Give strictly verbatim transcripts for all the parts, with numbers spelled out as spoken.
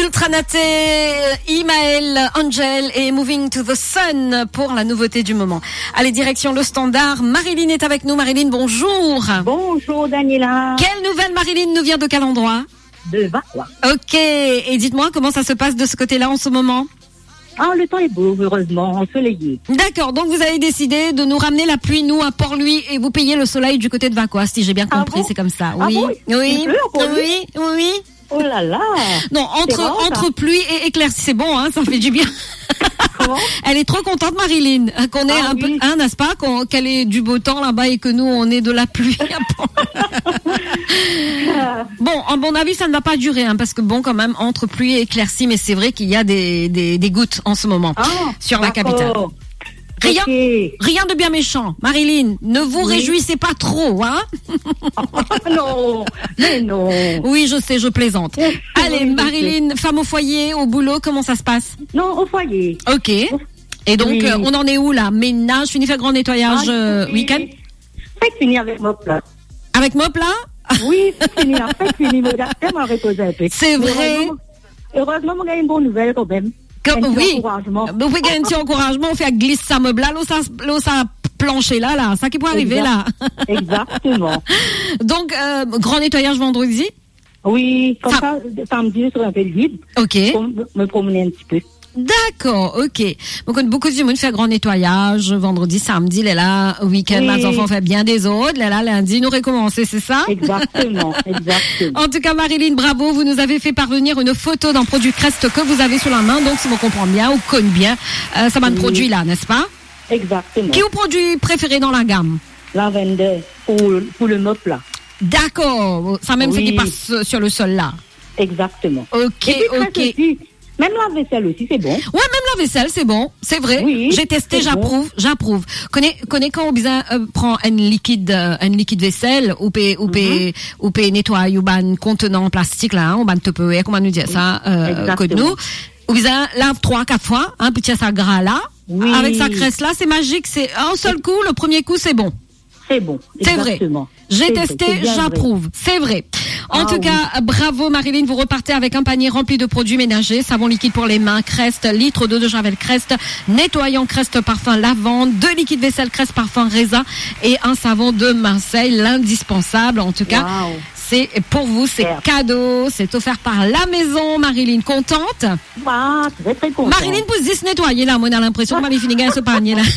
Ultranate, Imael, Angel et Moving to the Sun pour la nouveauté du moment. Allez, direction le standard. Marilyn est avec nous. Marilyn, bonjour. Bonjour Daniela. Quelle nouvelle Marilyn nous vient de quel endroit? De Valois. Ok, et dites-moi comment ça se passe de ce côté-là en ce moment? Ah, le temps est beau, heureusement, ensoleillé. D'accord, donc vous avez décidé de nous ramener la pluie, nous, à Port-Louis, et vous payez le soleil du côté de Vacois, si j'ai bien compris, ah bon c'est comme ça. Ah Oui, bon oui, pleut, oui, oui. Oh là là. Non, entre, rare, entre pluie et éclaircie, c'est bon, hein, ça fait du bien. Comment? Elle est trop contente, Marilyn, qu'on ait ah, un oui. peu, hein, n'est-ce pas, qu'on, qu'elle ait du beau temps là-bas et que nous, on ait de la pluie. Bon, à mon avis, ça ne va pas durer, hein, parce que bon, quand même, entre pluie et éclaircie, mais c'est vrai qu'il y a des, des, des gouttes en ce moment ah, sur la capitale. Rien, okay. rien de bien méchant. Marilyn, ne vous oui. réjouissez pas trop, hein? Non, mais non. Oui, je sais, je plaisante. Allez, Marilyn, femme au foyer, au boulot, comment ça se passe? Non, au foyer. Ok. Et donc, oui. euh, on en est où là? Ménage, fini faire grand nettoyage ah, euh, oui. week-end? Faites finir avec Mop là. Avec Mop là? Oui, faites finir, faites finir. Je vais reposer un peu. C'est mais vrai. Heureusement, heureusement, on a une bonne nouvelle quand même. Comme, un oui. encouragement. Vous pouvez gagner un petit encouragement, on fait glisser sa meuble là, l'eau ça, l'eau ça plancher là, là, ça qui peut arriver exact. là. Exactement. Donc, euh, grand nettoyage vendredi? Oui, comme ça, ça, samedi, je serai un peu vide. Ok. Pour me promener un petit peu. D'accord, ok. Donc, beaucoup de monde fait grand nettoyage, vendredi, samedi, là, là, week-end, oui. les enfants font bien des autres, là, là, lundi, nous recommencer, c'est ça? Exactement, exactement. En tout cas, Marilyn, bravo, vous nous avez fait parvenir une photo d'un produit Crest que vous avez sous la main, donc si on comprend bien, ou connaît bien, euh, ça va de oui. produit là, n'est-ce pas? Exactement. Qui est votre produit préféré dans la gamme? Lavender, pour, pour le mop là. D'accord, ça même oui. ce qui passe sur le sol là. Exactement. Ok, et puis, ok. Aussi, même la vaisselle aussi, c'est bon. Ouais, même la vaisselle, c'est bon, c'est vrai. Oui, j'ai testé, j'approuve, bon. j'approuve. Connais, connais quand on besoin euh, prend un liquide, euh, un liquide vaisselle, ou peut, ou peut, mm-hmm. ou peut nettoyer ou ban contenant plastique là, on ban te peut, comment nous dire ça, euh, que nous. Ou besoin lave trois, quatre fois, hein, puis tiens ça gras là. Oui. Avec sa cresse là, c'est magique, c'est un seul coup, le premier coup c'est bon. C'est bon. C'est vrai. J'ai c'est testé, vrai, j'approuve. C'est vrai. En ah, tout oui. cas, bravo Marilyn, vous repartez avec un panier rempli de produits ménagers, savon liquide pour les mains, Crest, litre d'eau de javel Crest, nettoyant Crest parfum lavande, deux liquides vaisselle Crest parfum raisin et un savon de Marseille, l'indispensable. En tout cas, wow. c'est pour vous, c'est Super. Cadeau, c'est offert par la maison. Marilyn, contente? Ah, très très contente. Marilyn peut se nettoyer là, moi on a l'impression que Marilyn finit ce panier là.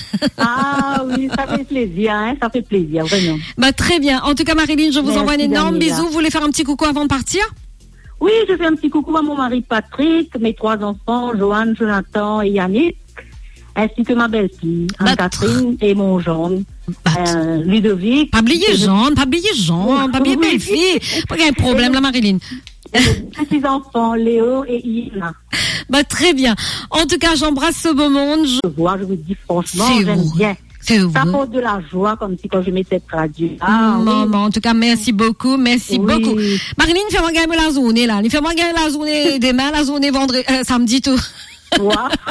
Ah oui, ça fait plaisir, hein, ça fait plaisir, vraiment. Bah très bien. En tout cas, Marilyn, je vous Merci, envoie un énorme Daniela. bisou. Vous voulez faire un petit coucou avant de partir? Oui, je fais un petit coucou à mon mari Patrick, mes trois enfants, Joanne, Jonathan et Yannick, ainsi que ma belle-fille, Bah, Anne-Catherine et mon gendre, bah, euh, Ludovic. Pas oublier Jean, pas oublier Jean, pas oublier Oui. belle-fille. Pas qu'il y a un problème là, Marilyn. Petits enfants, Léo et Ina. Bah très bien. En tout cas, j'embrasse ce beau monde. Je... Je vois, je vous dis franchement, C'est j'aime vrai. bien. C'est Ça vrai. porte de la joie, comme si quand je mets cette radio. Ah, Maman, oui. en tout cas, merci beaucoup, merci Oui. beaucoup. Marilyn, fais-moi gagner la journée là. Fais-moi gagner la journée demain, la journée vendredi, euh, samedi tout. Wow.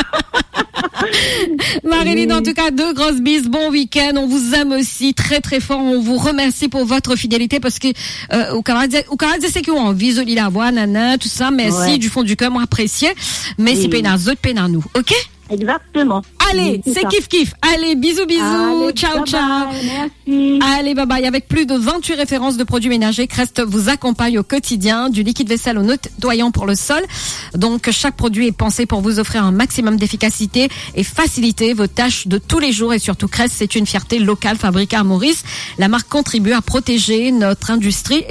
Marilyn, Oui. en tout cas, deux grosses bises, bon week-end. On vous aime aussi très très fort. On vous remercie pour votre fidélité parce que euh, au Canada, au Canada, c'est qu'on envie de la voix, nana, tout ça. Merci Ouais. du fond du cœur, moi apprécié. Mais si Oui. pénaz, autres pénaz nous, ok? Exactement. Allez, Oui, c'est ça. kiff kiff. Allez, bisous bisous, Allez, ciao bye ciao. bye, merci. Allez, bye bye. Avec plus de vingt-huit références de produits ménagers, Crest vous accompagne au quotidien, du liquide vaisselle au nettoyant pour le sol. Donc, chaque produit est pensé pour vous offrir un maximum d'efficacité et faciliter vos tâches de tous les jours. Et surtout, Crest, c'est une fierté locale fabriquée à Maurice. La marque contribue à protéger notre industrie.